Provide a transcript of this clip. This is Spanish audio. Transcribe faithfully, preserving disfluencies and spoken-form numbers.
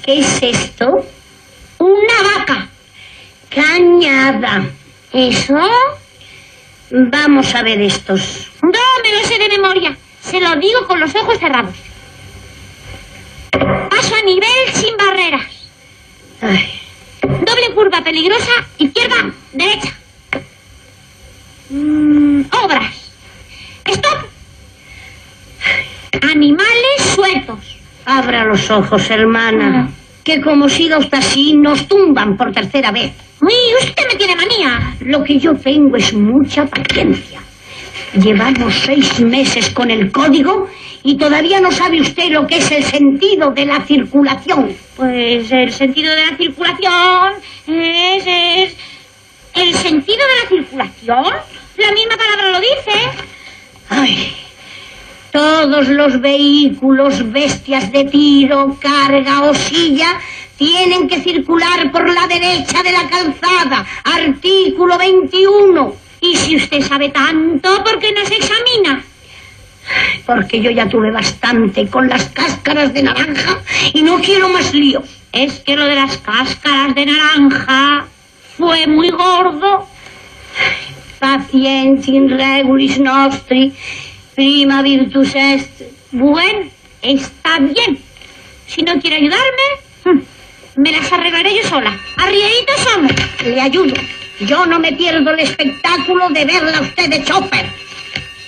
¿Qué es esto? Una vaca. Cañada. ¿Eso? Vamos a ver estos. No, me lo sé de memoria. Se lo digo con los ojos cerrados. Paso a nivel sin barreras. Ay. Doble curva peligrosa, izquierda, derecha. Mm, obras. Stop. Animales sueltos. Abra los ojos, hermana. Ah. Que como siga usted así, nos tumban por tercera vez. Uy, usted me tiene manía. Lo que yo tengo es mucha paciencia. Llevamos seis meses con el código y todavía no sabe usted lo que es el sentido de la circulación. Pues el sentido de la circulación es, es... ¿El sentido de la circulación? La misma palabra lo dice. Ay, todos los vehículos, bestias de tiro, carga o silla, tienen que circular por la derecha de la calzada. Artículo veintiuno. Y si usted sabe tanto, ¿por qué no se examina? Porque yo ya tuve bastante con las cáscaras de naranja y no quiero más líos. Es que lo de las cáscaras de naranja fue muy gordo. Pacienti in regulis nostri, prima virtus est. Bueno, está bien. Si no quiere ayudarme, me las arreglaré yo sola. Arrieritos somos. Le ayudo. Yo no me pierdo el espectáculo de verla a usted de chofer.